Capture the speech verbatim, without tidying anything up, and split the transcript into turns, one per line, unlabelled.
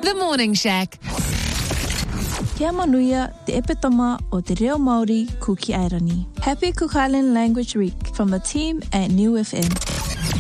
The Morning Shack.
Kia manuia, te epetama o te reo Māori ko ki Airani. Happy Cook Island Language Week from the team at New F M.